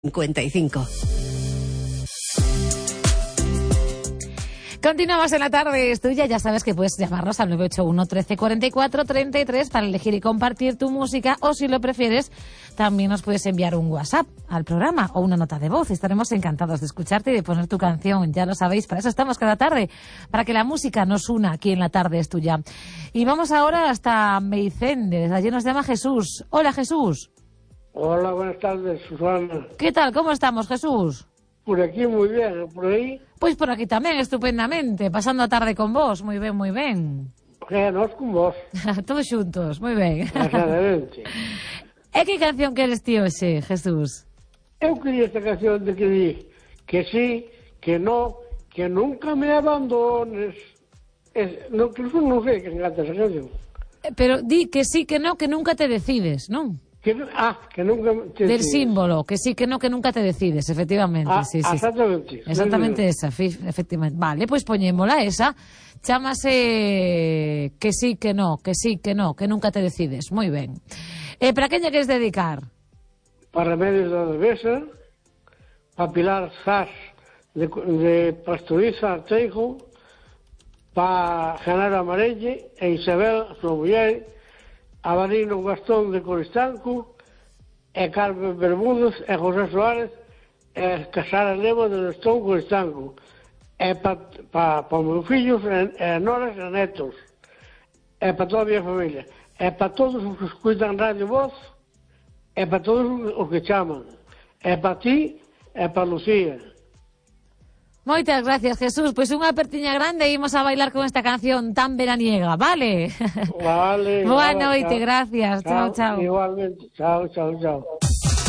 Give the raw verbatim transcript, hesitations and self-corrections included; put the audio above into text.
cincuenta y cinco. Continuamos en la tarde, es tuya. Ya sabes que puedes llamarnos al nueve ocho uno, trece, cuarenta y cuatro, treinta y tres para elegir y compartir tu música, o si lo prefieres, también nos puedes enviar un WhatsApp al programa o una nota de voz. Estaremos encantados de escucharte y de poner tu canción. Ya lo sabéis, para eso estamos cada tarde, para que la música nos una aquí en La Tarde es Tuya. Y vamos ahora hasta Meicende, desde allí nos llama Jesús. Hola, Jesús. Hola, buenas tardes, Susana. ¿Qué tal? ¿Cómo estamos, Jesús? Por aquí muy bien, por aí? Pois por aquí tamén, estupendamente, pasando a tarde con vos, moi ben, moi ben. É, nós con vos. Todos xuntos, moi ben. Excelente. E que canción queres ti hoxe, Jesús? Eu quería esta canción de que di que sí, que no, que nunca me abandones. Es, no, que non sei que encanta esa canción. Pero di que sí, que no, que nunca te decides, non? Que, ah, que nunca te Del decides. símbolo, que sí, que no, que nunca te decides, efectivamente. Ah, sí, sí, exactamente. Exactamente esa, efectivamente. Vale, pois poñémola esa. Chámase que sí, que no, que sí, que no, que nunca te decides. Moi ben. Eh, para quen lle queres dedicar? Para Remedios da Devesa, para Pilar Zas de, de Pastoriza Arteijo, para Genaro Amarelle e Isabel, a súa muller, a Marino Gastón de Coristanco, e Carmen Bermúdez, e José Suárez, e Casara Levo de Gastón Coristanco, e para pa, pa meus fillos, e, e noras e netos, e para toda a minha familia, e para todos os que escutan Radio Voz, e para todos os que chaman, e para ti, e para Lucía. Moitas gracias, Jesús. Pois unha apertiña grande e imos a bailar con esta canción tan veraniega, vale? Vale. Boa nada, noite, chao. gracias. Chao, chao. Igualmente. Chao, chao, chao.